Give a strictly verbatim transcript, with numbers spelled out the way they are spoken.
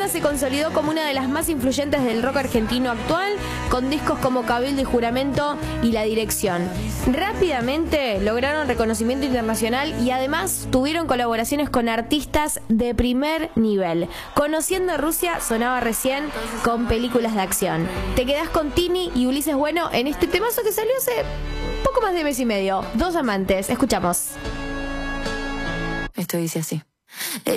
banda se consolidó como una de las más influyentes del rock argentino actual, con discos como Cabildo y Juramento y La Dirección. Rápidamente lograron reconocimiento internacional y además tuvieron colaboraciones con artistas de primer nivel. Conociendo Rusia sonaba recién con películas de acción. Te quedás con Tini y Ulises Bueno en este temazo que salió hace poco más de mes y medio. Dos amantes. Escuchamos. Esto dice así.